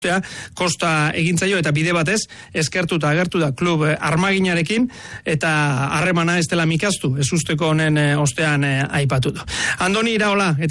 kosta egintzaio eta bide batez eskertuta agertu da klub armaginarekin eta harremana ez dela mikaztu, ez usteko honen ostean aipatu du. Andoni Iraola